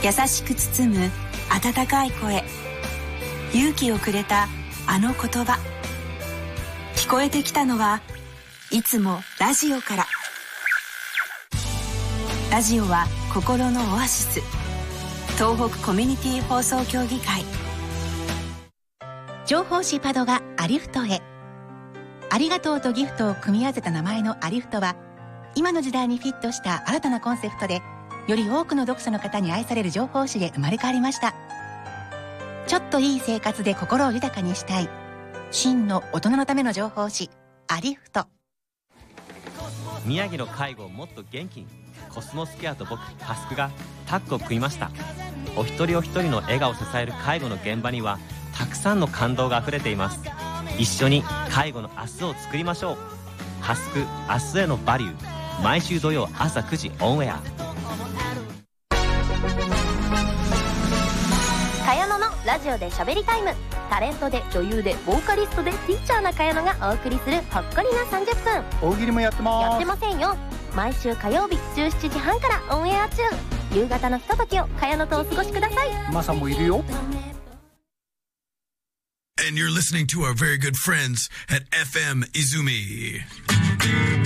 優しく包む温かい声、勇気をくれたあの言葉。聞こえてきたのはいつもラジオから。ラジオは心のオアシス。東北コミュニティ放送協議会。 情報誌パドがアリフトへ。ありがとうとギフトを組み合わせた名前のアリフトは、今の時代にフィットした新たなコンセプトで、より多くの読者の方に愛される情報誌で生まれ変わりました。ちょっといい生活で心を豊かにしたい、真の大人のための情報誌アリフト。 宮城の介護をもっと元気に、コスモスケアと僕ハスクがタッグを組みました。お一人お一人の笑顔を支える介護の現場にはたくさんの感動があふれています。一緒に介護の明日を作りましょう。ハスク明日へのバリュー、毎週土曜朝9時オンエア。 茅野のラジオで喋りタイム。タレントで女優でボーカリストでティーチャーな茅野がお送りするほっこりな30分。 大喜利もやってます。 やってませんよ。毎週火曜日17時半からオンエア中。夕方のひとときを茅野とお過ごしください。 マサもいるよ。 And you're listening to our very good friends at FM Izumi.